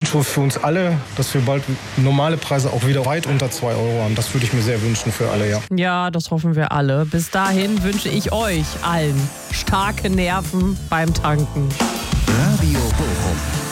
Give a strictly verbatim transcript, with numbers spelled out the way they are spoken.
wünsche für uns alle, dass wir bald normale Preise auch wieder weit unter zwei Euro haben. Das würde ich mir sehr wünschen für alle, ja. Ja, das hoffen wir alle. Bis dahin wünsche ich euch allen starke Nerven beim Tanken. Radio Bochum.